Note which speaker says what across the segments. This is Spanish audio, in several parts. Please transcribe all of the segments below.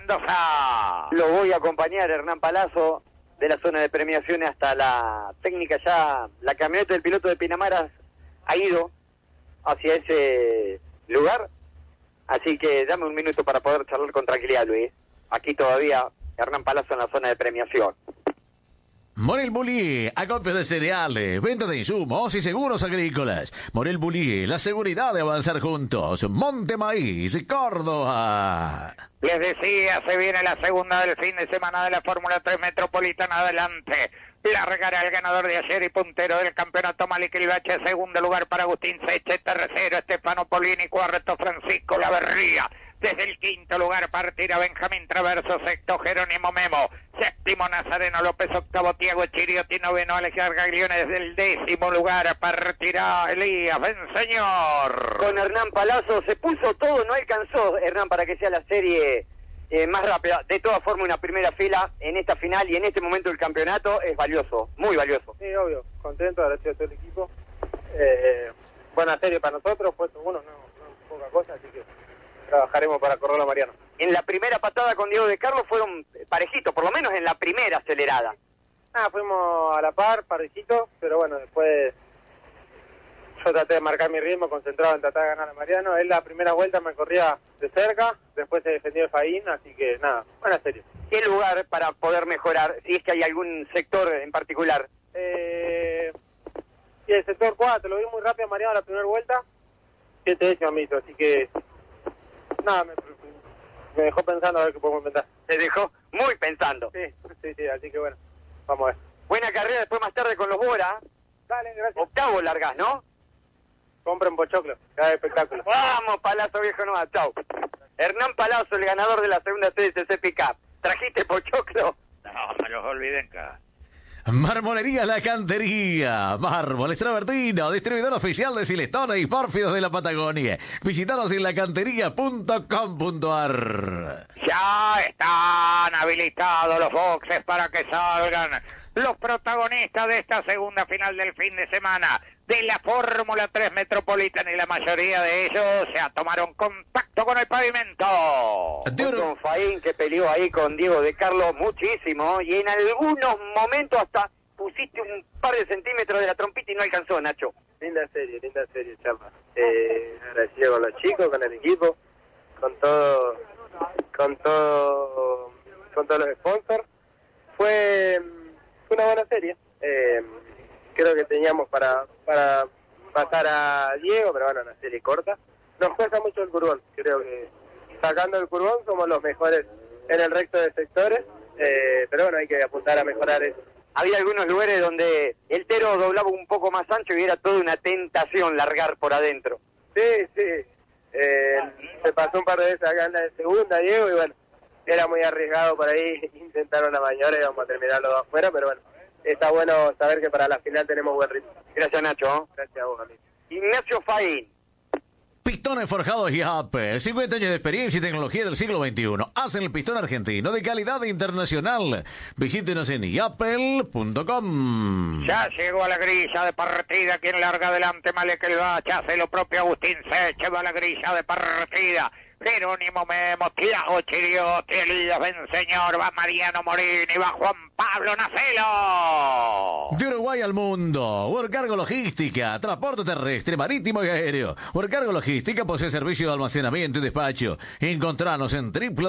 Speaker 1: Mendoza.
Speaker 2: Lo voy a acompañar, Hernán Palazzo, de la zona de premiaciones hasta la técnica ya. La camioneta del piloto de Pinamaras ha ido hacia ese lugar. Así que dame un minuto para poder charlar con tranquilidad, Luis. Aquí todavía Hernán Palazzo en la zona de premiación.
Speaker 3: Morel Bullier, acopio de cereales, venta de insumos y seguros agrícolas. Morel Bullier, la seguridad de avanzar juntos. Monte Maíz, Córdoba.
Speaker 1: Les decía, se viene la segunda del fin de semana de la Fórmula 3 Metropolitana. Adelante. Largará el ganador de ayer y puntero del campeonato Malik Ilbache. Segundo lugar para Agustín Seche. Tercero Estefano Polini. Cuarto Francisco Laverría. Desde el quinto lugar partirá Benjamín Traverso. Sexto Jerónimo Memo. Séptimo Nazareno López. Octavo Tiago Chiriotti. Noveno Alexander Gaglione. Desde el décimo lugar partirá Elías Benseñor.
Speaker 2: Con Hernán Palazzo se puso todo, no alcanzó Hernán para que sea la serie más rápida. De todas formas, una primera fila en esta final y en este momento del campeonato es valioso, muy valioso.
Speaker 4: Sí, obvio, contento, agradecido a todo el equipo. Buena serie para nosotros, puesto uno, no poca cosa, así que trabajaremos para correrlo a Mariano.
Speaker 2: En la primera patada con Diego de Carlos fueron parejitos, por lo menos en la primera acelerada.
Speaker 4: Fuimos a la par, parejito, pero bueno, después yo traté de marcar mi ritmo, concentrado en tratar de ganar a Mariano. Él la primera vuelta me corría de cerca, después se defendió el Faín, así que nada, buena serie.
Speaker 2: ¿Qué lugar para poder mejorar, si es que hay algún sector en particular?
Speaker 4: Y el sector 4, lo vi muy rápido a Mariano la primera vuelta, 7 mito, así que nada, me dejó pensando a ver qué podemos inventar.
Speaker 2: Se dejó muy pensando.
Speaker 4: Sí, así que bueno, vamos a ver.
Speaker 2: Buena carrera después más tarde con los Bora.
Speaker 4: Dale, gracias.
Speaker 2: Octavo largás, ¿no?
Speaker 4: Compren pochoclo, cada espectáculo.
Speaker 2: Vamos, Palazzo viejo nomás, chau. Hernán Palazzo, el ganador de la segunda serie de CC Pickup. ¿Trajiste pochoclo?
Speaker 1: No, me los olviden acá.
Speaker 3: Marmolería La Cantería, Mármoles Travertino, distribuidor oficial de Silestone y Pórfidos de la Patagonia. Visítanos en lacantería.com.ar.
Speaker 1: Ya están habilitados los boxes para que salgan los protagonistas de esta segunda final del fin de semana de la Fórmula 3 Metropolitana, y la mayoría de ellos ya tomaron contacto con el pavimento.
Speaker 2: Con Faín, que peleó ahí con Diego de Carlos muchísimo, y en algunos momentos hasta pusiste un par de centímetros de la trompita y no alcanzó, Nacho.
Speaker 4: Linda serie, Chapa. Agradecido con los chicos, con el equipo, con todos los sponsors. Fue una buena serie. Creo que teníamos para pasar a Diego, pero bueno, una serie corta. Nos cuesta mucho el curbón, creo que sacando el curbón somos los mejores en el resto de sectores, pero bueno, hay que apuntar a mejorar eso.
Speaker 2: Había algunos lugares donde el Tero doblaba un poco más ancho y era toda una tentación largar por adentro.
Speaker 4: Sí, se pasó un par de veces acá en la de segunda, Diego, y bueno, era muy arriesgado por ahí intentar una maniobra y vamos a terminar los dos afuera, pero bueno, está bueno saber que para la final tenemos buen ritmo.
Speaker 2: Gracias, Nacho.
Speaker 4: Gracias a vos, amigo.
Speaker 2: Ignacio Faín.
Speaker 3: Pistones forjados y Apple, 50 años de experiencia y tecnología del siglo XXI. Hacen el pistón argentino de calidad internacional. Visítenos en yapel.com.
Speaker 1: Ya llegó a la grilla de partida. Quien larga adelante, Malek Ilbache, hace lo propio Agustín Seche, va a la grilla de partida. Jerónimo Memo, Tiago Chiriotti, Elías Benseñor, va Mariano Morini, va Juan Pablo Nacelo.
Speaker 3: De Uruguay al mundo, Workargo Logística, transporte terrestre, marítimo y aéreo. Workargo Logística posee servicio de almacenamiento y despacho. Encontranos en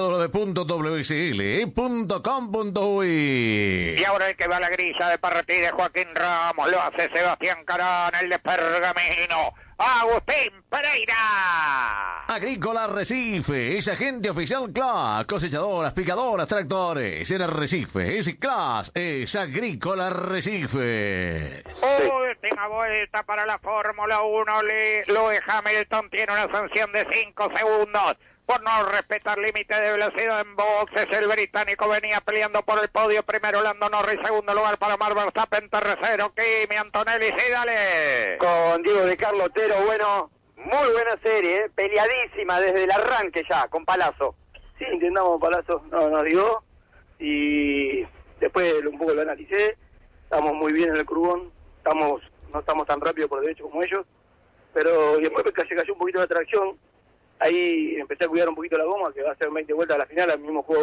Speaker 3: www.wsl.com.uy.
Speaker 1: Y ahora el que va a la grilla de partida es Joaquín Ramos, lo hace Sebastián Carana, el de Pergamino. Agustín Pereira.
Speaker 3: Agrícola Arrecife, es agente oficial CLAS, cosechadoras, picadoras, tractores. En Arrecife, es CLAS, es Agrícola Arrecife.
Speaker 1: Última vuelta para la Fórmula 1. Lewis Hamilton tiene una sanción de 5 segundos por no respetar límite de velocidad en boxes. El británico venía peleando por el podio. Primero Lando Norris, segundo lugar para Max Verstappen, tercero Kimi Antonelli. Sí, dale.
Speaker 2: Con Diego de Carlos Tero, bueno, muy buena serie, peleadísima desde el arranque ya, con Palazzo.
Speaker 4: Sí, intentamos Palazzo, no nos dio, y después un poco lo analicé. Estamos muy bien en el curbón, no estamos tan rápido por derecho como ellos, pero después se cayó un poquito la tracción. Ahí empecé a cuidar un poquito la goma, que va a ser 20 vueltas a la final, al mismo juego